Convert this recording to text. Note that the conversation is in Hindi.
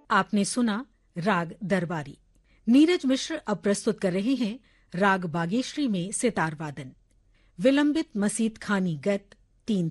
आपने सुना राग दरबारी। नीरज मिश्र अब प्रस्तुत कर रहे हैं राग बागेश्री में सितार वादन। विलंबित मसीत खानी गत